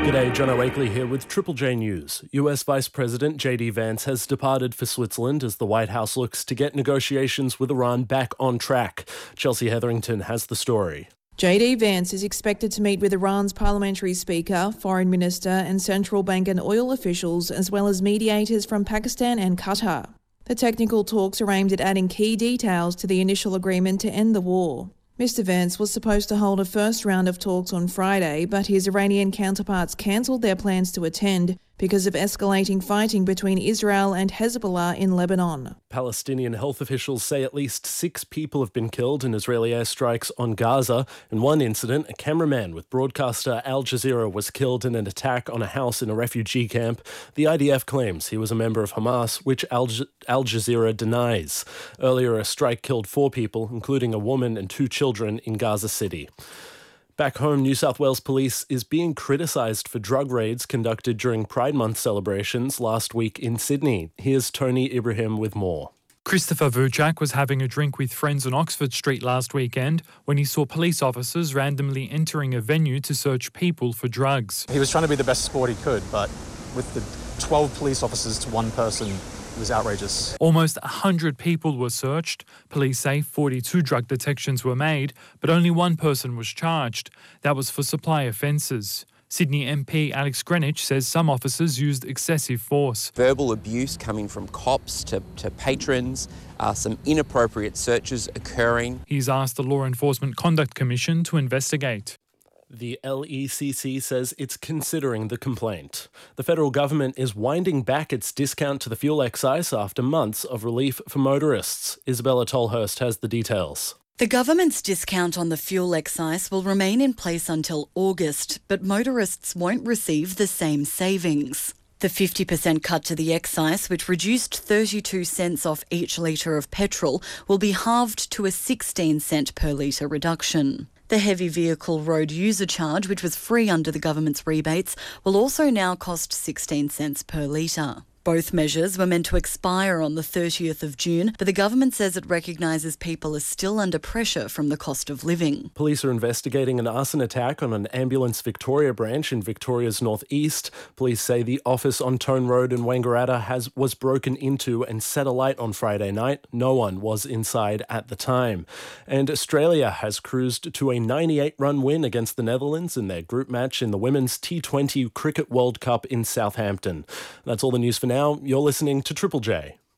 G'day, John O'Wakely here with Triple J News. US Vice President J.D. Vance has departed for Switzerland as the White House looks to get negotiations with Iran back on track. Chelsea Hetherington has the story. J.D. Vance is expected to meet with Iran's parliamentary speaker, foreign minister and central bank and oil officials, as well as mediators from Pakistan and Qatar. The technical talks are aimed at adding key details to the initial agreement to end the war. Mr. Vance was supposed to hold a first round of talks on Friday, but his Iranian counterparts cancelled their plans to attend because of escalating fighting between Israel and Hezbollah in Lebanon. Palestinian health officials say at least 6 people have been killed in Israeli airstrikes on Gaza. In one incident, a cameraman with broadcaster Al Jazeera was killed in an attack on a house in a refugee camp. The IDF claims he was a member of Hamas, which Al Jazeera denies. Earlier, a strike killed 4 people, including a woman and 2 children in Gaza City. Back home, New South Wales Police is being criticised for drug raids conducted during Pride Month celebrations last week in Sydney. Here's Tony Ibrahim with more. Christopher Vucak was having a drink with friends on Oxford Street last weekend when he saw police officers randomly entering a venue to search people for drugs. He was trying to be the best sport he could, but with the 12 police officers to one person, it was outrageous. Almost 100 people were searched. Police say 42 drug detections were made, but only one person was charged. That was for supply offences. Sydney MP Alex Greenwich says some officers used excessive force. Verbal abuse coming from cops to patrons, some inappropriate searches occurring. He's asked the Law Enforcement Conduct Commission to investigate. The LECC says it's considering the complaint. The federal government is winding back its discount to the fuel excise after months of relief for motorists. Isabella Tolhurst has the details. The government's discount on the fuel excise will remain in place until August, but motorists won't receive the same savings. The 50% cut to the excise, which reduced 32 cents off each litre of petrol, will be halved to a 16 cent per litre reduction. The heavy vehicle road user charge, which was free under the government's rebates, will also now cost 16 cents per litre. Both measures were meant to expire on the 30th of June, but the government says it recognises people are still under pressure from the cost of living. Police are investigating an arson attack on an Ambulance Victoria branch in Victoria's northeast. Police say the office on Tone Road in Wangaratta was broken into and set alight on Friday night. No one was inside at the time. And Australia has cruised to a 98-run win against the Netherlands in their group match in the Women's T20 Cricket World Cup in Southampton. That's all the news for now. You're listening to Triple J.